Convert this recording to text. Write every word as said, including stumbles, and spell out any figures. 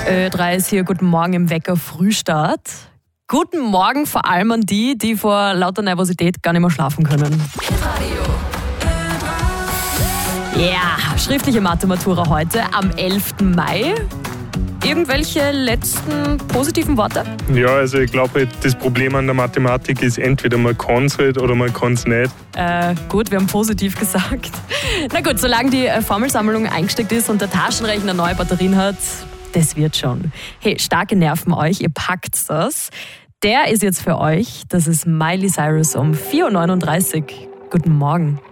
Ö drei ist hier, guten Morgen im Wecker Frühstart. Guten Morgen vor allem an die, die vor lauter Nervosität gar nicht mehr schlafen können. Ja, yeah, schriftliche Mathe-Matura heute am elften Mai. Irgendwelche letzten positiven Worte? Ja, also ich glaube, das Problem an der Mathematik ist, entweder man kann es halt oder man kann es nicht. Äh, gut, wir haben positiv gesagt. Na gut, solange die Formelsammlung eingesteckt ist und der Taschenrechner neue Batterien hat, das wird schon. Hey, starke Nerven euch, ihr packt das. Der ist jetzt für euch, das ist Miley Cyrus um vier Uhr neununddreißig. Guten Morgen.